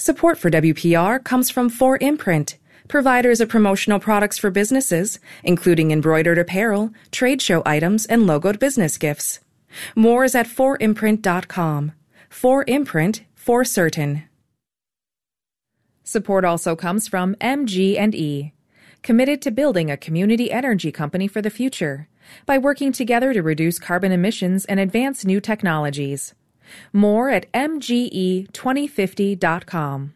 Support for WPR comes from 4imprint, providers of promotional products for businesses, including embroidered apparel, trade show items, and logoed business gifts. More is at 4imprint.com. 4imprint, for certain. Support also comes from MG&E, committed to building a community energy company for the future by working together to reduce carbon emissions and advance new technologies. More at mge2050.com.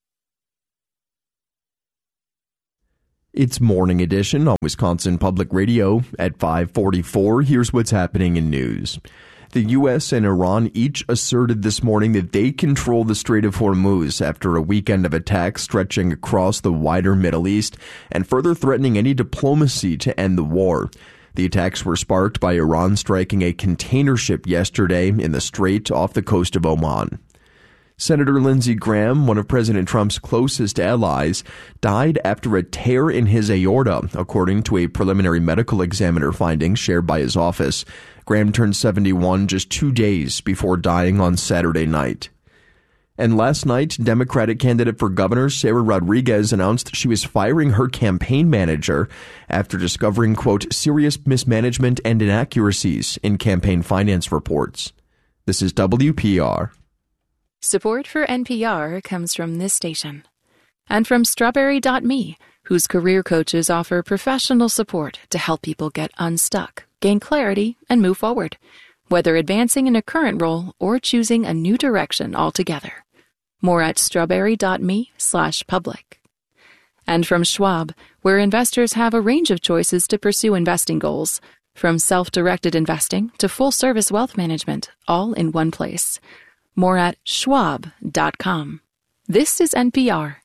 It's Morning Edition on Wisconsin Public Radio at 5:44. Here's what's happening in news. The U.S. and Iran each asserted this morning that they control the Strait of Hormuz after a weekend of attacks stretching across the wider Middle East and further threatening any diplomacy to end the war. The attacks were sparked by Iran striking a container ship yesterday in the strait off the coast of Oman. Senator Lindsey Graham, one of President Trump's closest allies, died after a tear in his aorta, according to a preliminary medical examiner findings shared by his office. Graham turned 71 just 2 days before dying on Saturday night. And last night, Democratic candidate for governor Sarah Rodriguez announced she was firing her campaign manager after discovering, quote, serious mismanagement and inaccuracies in campaign finance reports. This is WPR. Support for NPR comes from this station and from Strawberry.me, whose career coaches offer professional support to help people get unstuck, gain clarity, and move forward, whether advancing in a current role or choosing a new direction altogether. More at strawberry.me/public. And from Schwab, where investors have a range of choices to pursue investing goals, from self-directed investing to full-service wealth management, all in one place. More at schwab.com. This is NPR.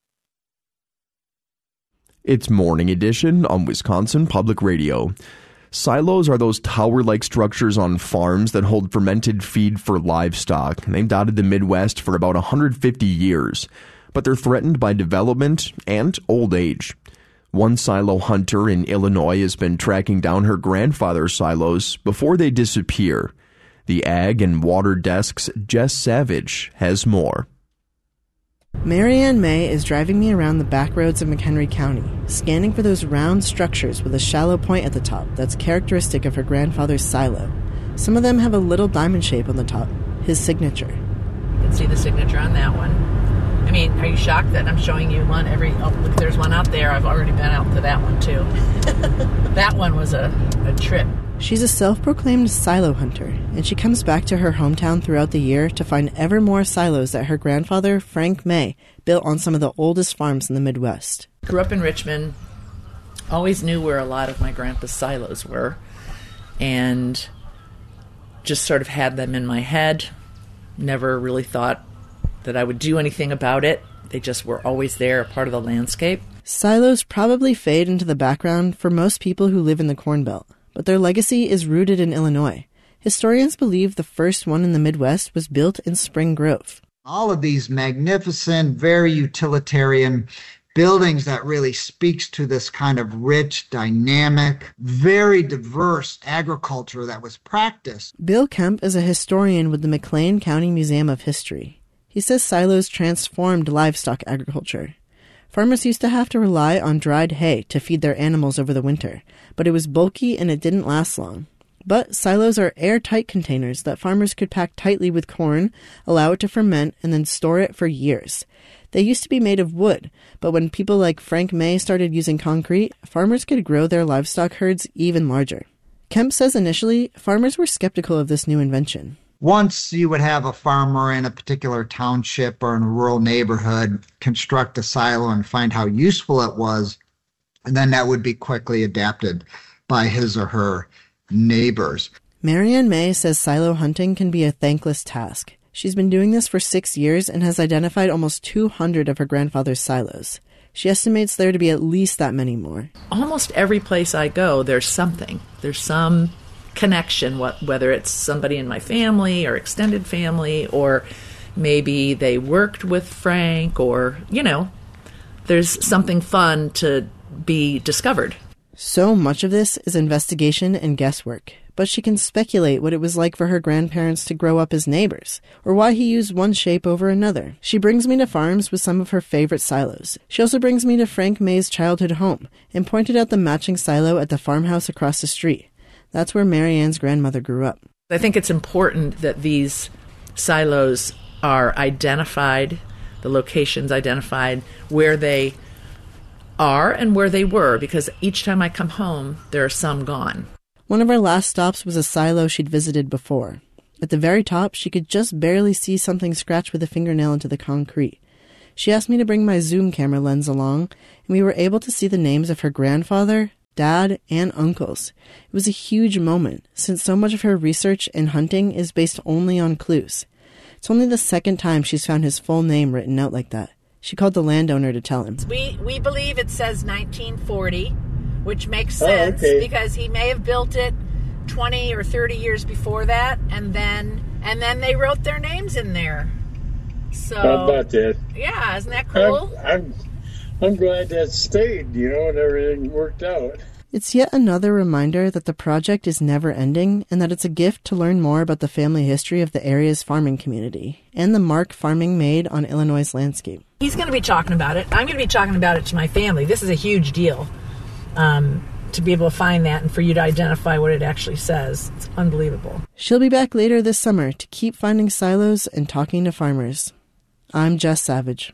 It's Morning Edition on Wisconsin Public Radio. Silos are those tower-like structures on farms that hold fermented feed for livestock. They've dotted the Midwest for about 150 years, but they're threatened by development and old age. One silo hunter in Illinois has been tracking down her grandfather's silos before they disappear. The Ag and Water Desk's Jess Savage has more. Marianne May is driving me around the back roads of McHenry County, scanning for those round structures with a shallow point at the top that's characteristic of her grandfather's silo. Some of them have a little diamond shape on the top, his signature. You can see the signature on that one. I mean, are you shocked that I'm showing you one look, there's one out there. I've already been out to that one, too. That one was a trip. She's a self-proclaimed silo hunter, and she comes back to her hometown throughout the year to find ever more silos that her grandfather, Frank May, built on some of the oldest farms in the Midwest. Grew up in Richmond, always knew where a lot of my grandpa's silos were, and just sort of had them in my head. Never really thought that I would do anything about it. They just were always there, a part of the landscape. Silos probably fade into the background for most people who live in the Corn Belt, but their legacy is rooted in Illinois. Historians believe the first one in the Midwest was built in Spring Grove. All of these magnificent, very utilitarian buildings that really speaks to this kind of rich, dynamic, very diverse agriculture that was practiced. Bill Kemp is a historian with the McLean County Museum of History. He says silos transformed livestock agriculture. Farmers used to have to rely on dried hay to feed their animals over the winter, but it was bulky and it didn't last long. But silos are airtight containers that farmers could pack tightly with corn, allow it to ferment, and then store it for years. They used to be made of wood, but when people like Frank May started using concrete, farmers could grow their livestock herds even larger. Kemp says initially, farmers were skeptical of this new invention. Once you would have a farmer in a particular township or in a rural neighborhood construct a silo and find how useful it was, and then that would be quickly adapted by his or her neighbors. Marianne May says silo hunting can be a thankless task. She's been doing this for 6 years and has identified almost 200 of her grandfather's silos. She estimates there to be at least that many more. Almost every place I go, there's something. There's some connection, whether it's somebody in my family or extended family, or maybe they worked with Frank, or, there's something fun to be discovered. So much of this is investigation and guesswork, but she can speculate what it was like for her grandparents to grow up as neighbors, or why he used one shape over another. She brings me to farms with some of her favorite silos. She also brings me to Frank May's childhood home and pointed out the matching silo at the farmhouse across the street. That's where Mary Ann's grandmother grew up. I think it's important that these silos are identified, the locations identified, where they are and where they were, because each time I come home, there are some gone. One of our last stops was a silo she'd visited before. At the very top, she could just barely see something scratched with a fingernail into the concrete. She asked me to bring my zoom camera lens along, and we were able to see the names of her grandfather, dad, and uncles. It was a huge moment, since so much of her research and hunting is based only on clues. It's only the second time she's found his full name written out like that. She called the landowner to tell him. We believe it says 1940, which makes sense because he may have built it 20 or 30 years before that, and then they wrote their names in there. So how about that? Yeah, isn't that cool? I'm glad that stayed, and everything worked out. It's yet another reminder that the project is never ending and that it's a gift to learn more about the family history of the area's farming community and the mark farming made on Illinois' landscape. He's going to be talking about it. I'm going to be talking about it to my family. This is a huge deal to be able to find that and for you to identify what it actually says. It's unbelievable. She'll be back later this summer to keep finding silos and talking to farmers. I'm Jess Savage.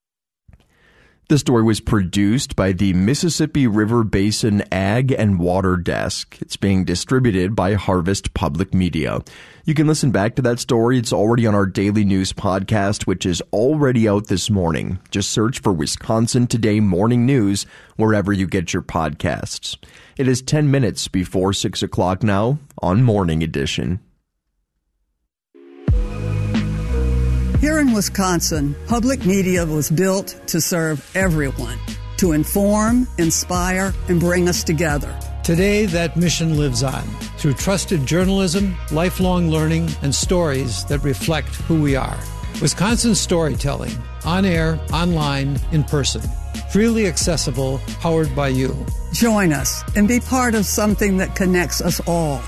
The story was produced by the Mississippi River Basin Ag and Water Desk. It's being distributed by Harvest Public Media. You can listen back to that story. It's already on our daily news podcast, which is already out this morning. Just search for Wisconsin Today Morning News wherever you get your podcasts. It is 10 minutes before 6 o'clock now on Morning Edition. Here in Wisconsin, public media was built to serve everyone, to inform, inspire, and bring us together. Today, that mission lives on through trusted journalism, lifelong learning, and stories that reflect who we are. Wisconsin storytelling, on air, online, in person. Freely accessible, powered by you. Join us and be part of something that connects us all.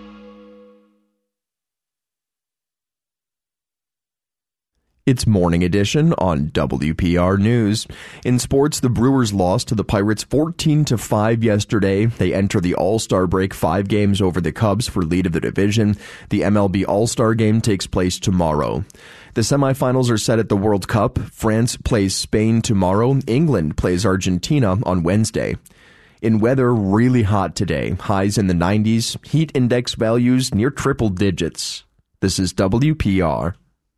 It's Morning Edition on WPR News. In sports, the Brewers lost to the Pirates 14-5 yesterday. They enter the All-Star break 5 games over the Cubs for lead of the division. The MLB All-Star game takes place tomorrow. The semifinals are set at the World Cup. France plays Spain tomorrow. England plays Argentina on Wednesday. In weather, really hot today. Highs in the 90s. Heat index values near triple digits. This is WPR.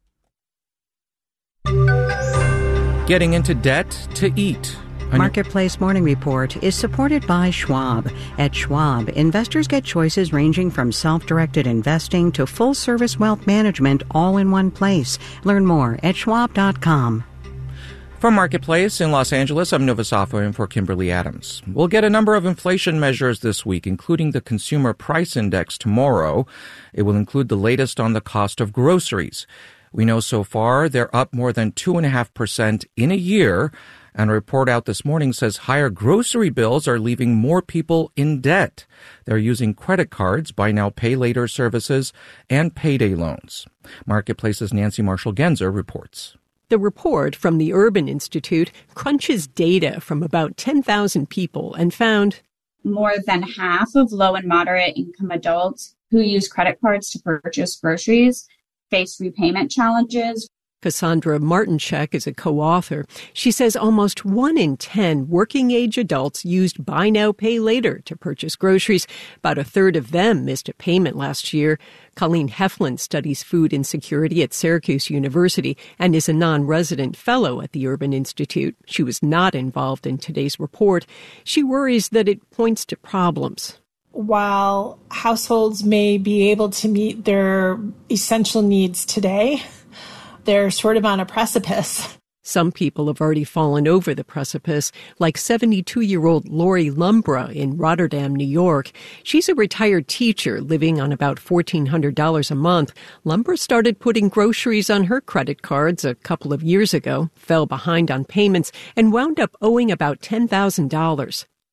Getting into debt to eat. Marketplace Morning Report is supported by Schwab. At Schwab, investors get choices ranging from self-directed investing to full-service wealth management all in one place. Learn more at schwab.com. From Marketplace in Los Angeles, I'm Nova Safo in for Kimberly Adams. We'll get a number of inflation measures this week, including the Consumer Price Index tomorrow. It will include the latest on the cost of groceries. We know so far they're up more than 2.5% in a year. And a report out this morning says higher grocery bills are leaving more people in debt. They're using credit cards, buy now, pay later services, and payday loans. Marketplace's Nancy Marshall-Genzer reports. The report from the Urban Institute crunches data from about 10,000 people and found more than half of low and moderate income adults who use credit cards to purchase groceries face repayment challenges. Cassandra Martinchek is a co-author. She says almost 1 in 10 working-age adults used buy now, pay later to purchase groceries. About a third of them missed a payment last year. Colleen Heflin studies food insecurity at Syracuse University and is a non-resident fellow at the Urban Institute. She was not involved in today's report. She worries that it points to problems. While households may be able to meet their essential needs today, they're sort of on a precipice. Some people have already fallen over the precipice, like 72-year-old Lori Lumbra in Rotterdam, New York. She's a retired teacher living on about $1,400 a month. Lumbra started putting groceries on her credit cards a couple of years ago, fell behind on payments, and wound up owing about $10,000.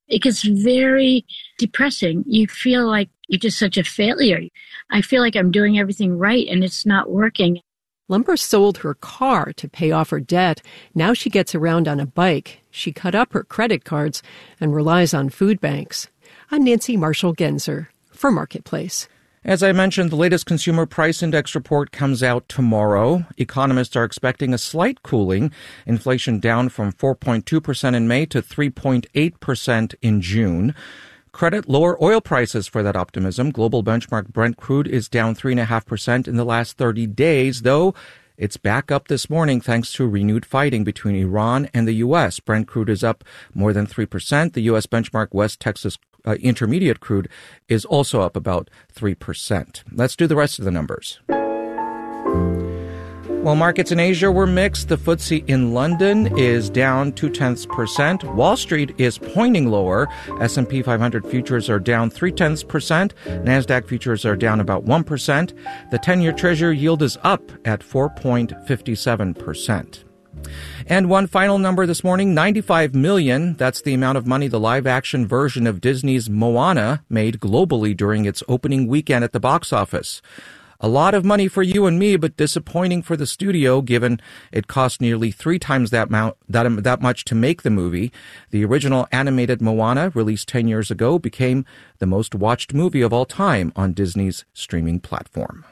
it gets very depressing. You feel like you're just such a failure. I feel like I'm doing everything right and it's not working. Lumber sold her car to pay off her debt. Now she gets around on a bike. She cut up her credit cards and relies on food banks. I'm Nancy Marshall-Genzer for Marketplace. As I mentioned, the latest Consumer Price Index report comes out tomorrow. Economists are expecting a slight cooling, inflation down from 4.2% in May to 3.8% in June. Credit lower oil prices for that optimism. Global benchmark Brent crude is down 3.5% in the last 30 days, though it's back up this morning thanks to renewed fighting between Iran and the U.S. Brent crude is up more than 3%. The U.S. benchmark West Texas Intermediate crude is also up about 3%. Let's do the rest of the numbers. While markets in Asia were mixed, the FTSE in London is down 0.2%. Wall Street is pointing lower. S&P 500 futures are down 0.3%. NASDAQ futures are down about 1%. The 10-year Treasury yield is up at 4.57%. And one final number this morning, $95 million. That's the amount of money the live-action version of Disney's Moana made globally during its opening weekend at the box office. A lot of money for you and me, but disappointing for the studio, given it cost nearly 3 times that much to make the movie. The original animated Moana, released 10 years ago, became the most watched movie of all time on Disney's streaming platform.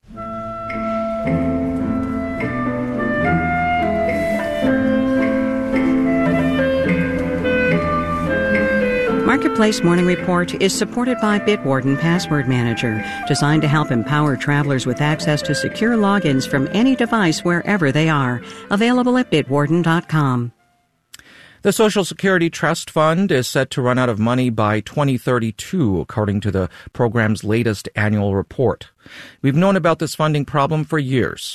Marketplace Morning Report is supported by Bitwarden Password Manager, designed to help empower travelers with access to secure logins from any device wherever they are. Available at bitwarden.com. The Social Security Trust Fund is set to run out of money by 2032, according to the program's latest annual report. We've known about this funding problem for years.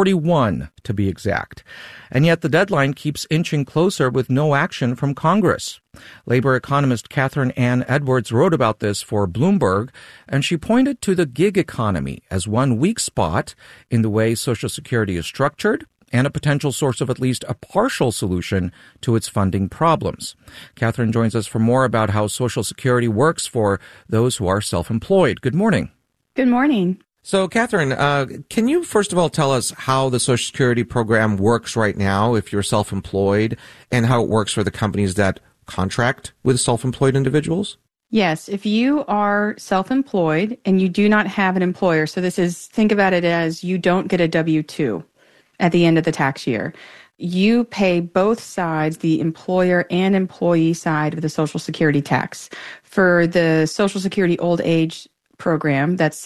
41 to be exact. And yet the deadline keeps inching closer with no action from Congress. Labor economist Catherine Ann Edwards wrote about this for Bloomberg, and she pointed to the gig economy as one weak spot in the way Social Security is structured and a potential source of at least a partial solution to its funding problems. Catherine joins us for more about how Social Security works for those who are self-employed. Good morning. Good morning. So, Catherine, can you first of all tell us how the Social Security program works right now if you're self-employed, and how it works for the companies that contract with self-employed individuals? Yes, if you are self-employed and you do not have an employer, so think about it as you don't get a W-2 at the end of the tax year. You pay both sides, the employer and employee side of the Social Security tax. For the Social Security old age program, that's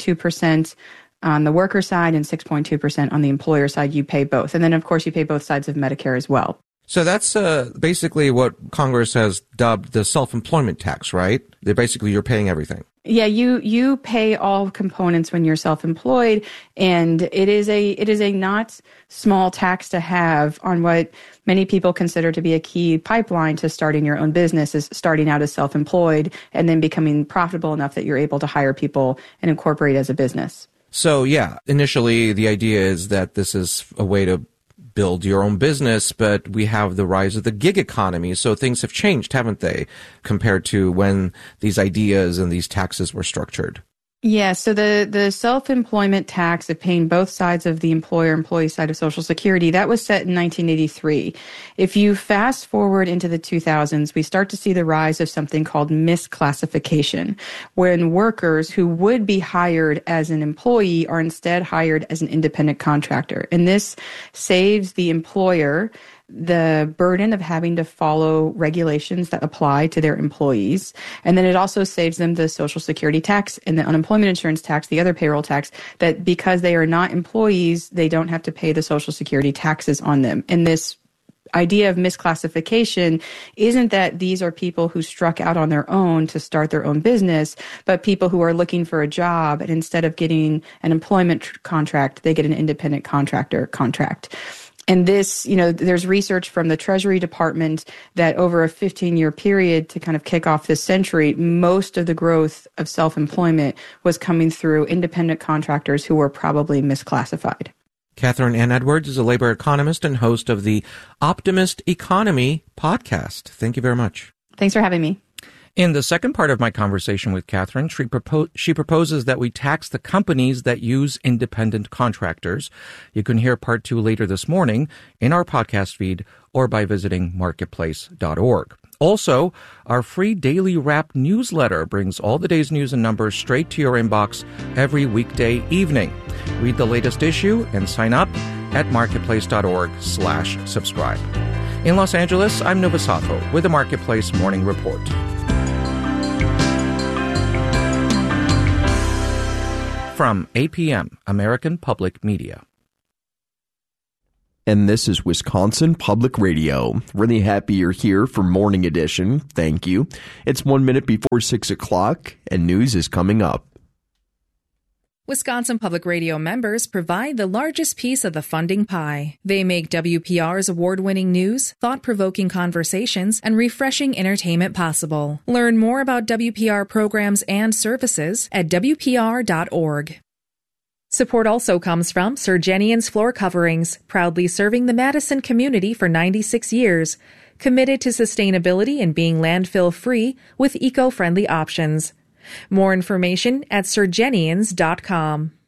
6.2% on the worker side and 6.2% on the employer side. You pay both. And then, of course, you pay both sides of Medicare as well. So that's basically what Congress has dubbed the self-employment tax, right? You're paying everything. Yeah, you pay all components when you're self-employed, and it is a not small tax to have on what many people consider to be a key pipeline to starting your own business, is starting out as self-employed and then becoming profitable enough that you're able to hire people and incorporate as a business. So yeah, initially the idea is that this is a way to build your own business, but we have the rise of the gig economy. So things have changed, haven't they, compared to when these ideas and these taxes were structured? Yeah, so the self-employment tax of paying both sides of the employer-employee side of Social Security, that was set in 1983. If you fast forward into the 2000s, we start to see the rise of something called misclassification, when workers who would be hired as an employee are instead hired as an independent contractor. And this saves the employer the burden of having to follow regulations that apply to their employees. And then it also saves them the Social Security tax and the unemployment insurance tax, the other payroll tax, that because they are not employees, they don't have to pay the Social Security taxes on them. And this idea of misclassification isn't that these are people who struck out on their own to start their own business, but people who are looking for a job, and instead of getting an employment contract, they get an independent contractor contract. And this, there's research from the Treasury Department that over a 15-year period to kind of kick off this century, most of the growth of self-employment was coming through independent contractors who were probably misclassified. Catherine Ann Edwards is a labor economist and host of the Optimist Economy podcast. Thank you very much. Thanks for having me. In the second part of my conversation with Catherine, she proposes that we tax the companies that use independent contractors. You can hear part 2 later this morning in our podcast feed or by visiting marketplace.org. Also, our free daily wrap newsletter brings all the day's news and numbers straight to your inbox every weekday evening. Read the latest issue and sign up at marketplace.org/subscribe. In Los Angeles, I'm Nova Safo with the Marketplace Morning Report. From APM, American Public Media. And this is Wisconsin Public Radio. Really happy you're here for Morning Edition. Thank you. It's 1 minute before 6 o'clock, and news is coming up. Wisconsin Public Radio members provide the largest piece of the funding pie. They make WPR's award-winning news, thought-provoking conversations, and refreshing entertainment possible. Learn more about WPR programs and services at WPR.org. Support also comes from Surgenian's Floor Coverings, proudly serving the Madison community for 96 years, committed to sustainability and being landfill-free with eco-friendly options. More information at surgenians.com.